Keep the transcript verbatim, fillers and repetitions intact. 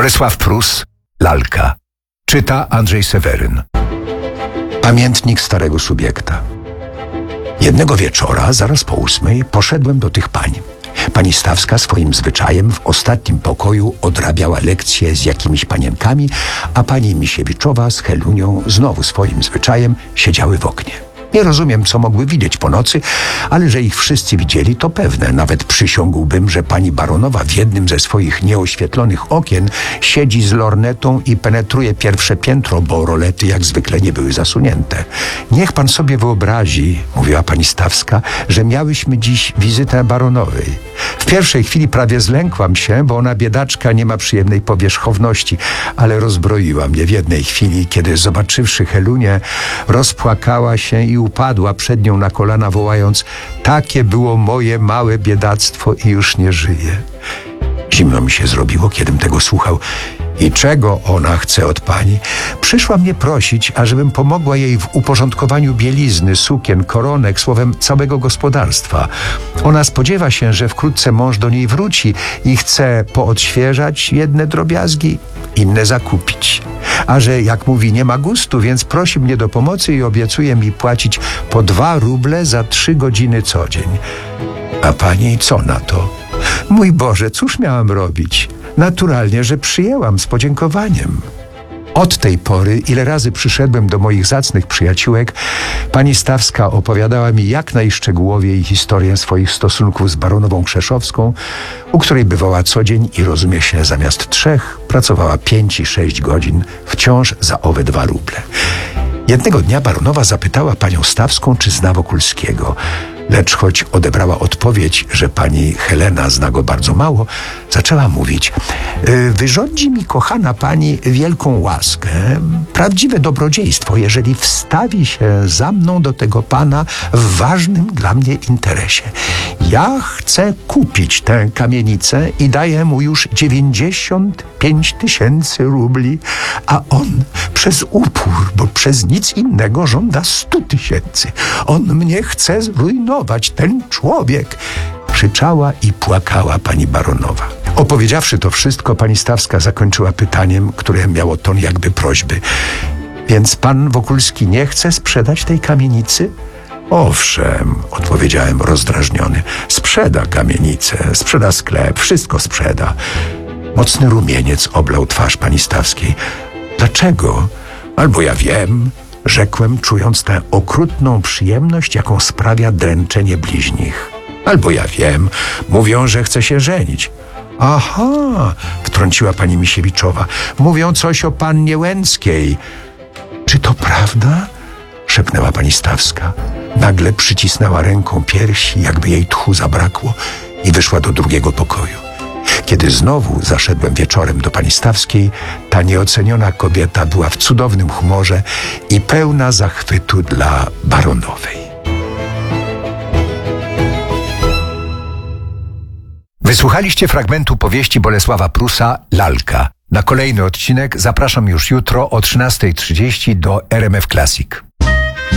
Bolesław Prus, Lalka. Czyta Andrzej Seweryn. Pamiętnik starego subiekta. Jednego wieczora, zaraz po ósmej, poszedłem do tych pań. Pani Stawska swoim zwyczajem w ostatnim pokoju odrabiała lekcje z jakimiś panienkami, a pani Misiewiczowa z Helunią znowu swoim zwyczajem siedziały w oknie. Nie rozumiem, co mogły widzieć po nocy, ale że ich wszyscy widzieli, to pewne. Nawet przysiągłbym, że pani baronowa w jednym ze swoich nieoświetlonych okien siedzi z lornetą i penetruje pierwsze piętro, bo rolety jak zwykle nie były zasunięte. Niech pan sobie wyobrazi, mówiła pani Stawska, że miałyśmy dziś wizytę baronowej. W pierwszej chwili prawie zlękłam się, bo ona, biedaczka, nie ma przyjemnej powierzchowności, ale rozbroiła mnie w jednej chwili, kiedy zobaczywszy Helunię, rozpłakała się i upadła przed nią na kolana, wołając: takie było moje małe biedactwo i już nie żyje. Zimno mi się zrobiło, kiedym tego słuchał. I czego ona chce od pani? Przyszła mnie prosić, ażebym pomogła jej w uporządkowaniu bielizny, sukien, koronek, słowem całego gospodarstwa. Ona spodziewa się, że wkrótce mąż do niej wróci i chce poodświeżać jedne drobiazgi, inne zakupić. A że, jak mówi, nie ma gustu, więc prosi mnie do pomocy i obiecuje mi płacić po dwa ruble za trzy godziny co dzień. A pani co na to? Mój Boże, cóż miałam robić? Naturalnie, że przyjęłam z podziękowaniem. Od tej pory, ile razy przyszedłem do moich zacnych przyjaciółek, pani Stawska opowiadała mi jak najszczegółowiej historię swoich stosunków z baronową Krzeszowską, u której bywała co dzień i, rozumie się, zamiast trzech pracowała pięć i sześć godzin, wciąż za owe dwa ruble. Jednego dnia baronowa zapytała panią Stawską, czy zna Wokulskiego. Lecz choć odebrała odpowiedź, że pani Helena zna go bardzo mało, zaczęła mówić: wyrządzi mi, kochana pani, wielką łaskę, prawdziwe dobrodziejstwo, jeżeli wstawi się za mną do tego pana w ważnym dla mnie interesie. Ja chcę kupić tę kamienicę i daję mu już dziewięćdziesiąt pięć tysięcy rubli, a on przez upór, bo przez nic innego, żąda stu tysięcy. On mnie chce zrujnować, ten człowiek! Krzyczała i płakała pani baronowa. Opowiedziawszy to wszystko, pani Stawska zakończyła pytaniem, które miało ton jakby prośby. Więc pan Wokulski nie chce sprzedać tej kamienicy? Owszem, odpowiedziałem rozdrażniony. Sprzeda kamienicę, sprzeda sklep, wszystko sprzeda. Mocny rumieniec oblał twarz pani Stawskiej. Dlaczego? Albo ja wiem, rzekłem, czując tę okrutną przyjemność, jaką sprawia dręczenie bliźnich. Albo ja wiem, mówią, że chce się żenić. Aha, wtrąciła pani Misiewiczowa. Mówią coś o pannie Łęckiej. Czy to prawda? Szepnęła pani Stawska. Nagle przycisnęła ręką piersi, jakby jej tchu zabrakło, i wyszła do drugiego pokoju. Kiedy znowu zaszedłem wieczorem do pani Stawskiej, ta nieoceniona kobieta była w cudownym humorze i pełna zachwytu dla baronowej. Wysłuchaliście fragmentu powieści Bolesława Prusa Lalka. Na kolejny odcinek zapraszam już jutro o trzynastej trzydzieści do R M F Classic.